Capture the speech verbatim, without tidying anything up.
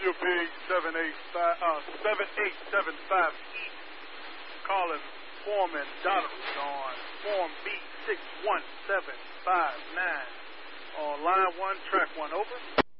Your big seven eight five, uh, seven eight seven five East. Calling Foreman Donald on Form B six one seven five nine. On line one, track one, over.